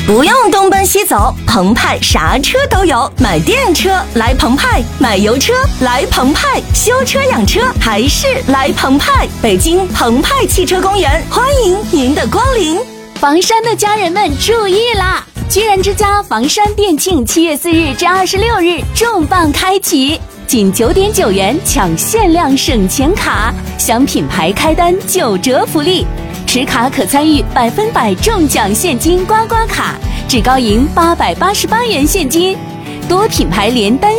不用东奔西走，澎湃啥车都有。买电车来澎湃，买油车来澎湃，修车养车还是来澎湃。北京澎湃汽车公园，欢迎您的光临。 房山的家人们注意啦！居然之家房山店庆7月4日至26日重磅开启，仅9.9元抢限量省钱卡，享品牌开单9折福利，持卡可参与100%中奖现金刮刮卡，至高赢888元现金，多品牌连单